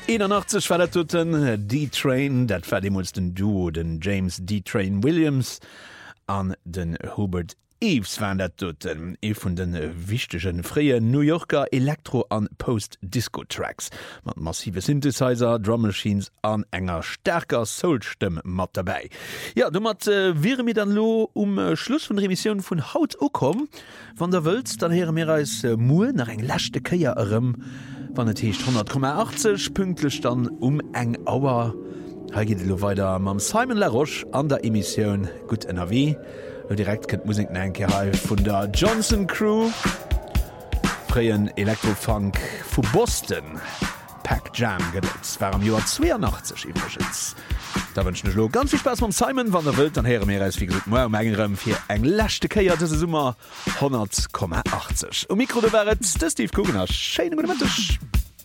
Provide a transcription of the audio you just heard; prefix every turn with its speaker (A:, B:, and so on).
A: 81 war den D-Train, dat war dem den Duo den James D-Train Williams an den Hubert Eves waren dat vun den wichtigen freien New Yorker Elektro- an Post-Disco-Tracks mat massive Synthesizer, Drummachines an enger stärker Soulstimme mat dabei. Ja, du mat wäre mir dann lo Schluss von Remission vun Haut okom, wann der wëz dann here mir als Mu nach eng lachte Käier wann het hecht 100,80 pünktlich dann eng Auer. Ha geht lo weiter mam Simon Laroche an der Emission Gut NRW. Direkt kennt Musik enke vun der Johnson Crew freien Elektrofunk vu Boston Pack Jam gedeckt war am Joar 82 übrigens. Da wünschen lo ganz viel Spaß vom Simon wann der Welt dann her mehr als wie gesagt fir eng lachte Käier Summer 100,80 Mikro wäret Steve Kugener Sche.